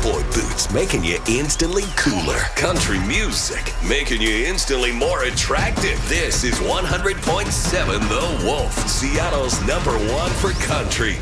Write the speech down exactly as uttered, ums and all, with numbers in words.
cowboy boots making you instantly cooler. Country music making you instantly more attractive. This is one hundred point seven The Wolf, Seattle's number one for country.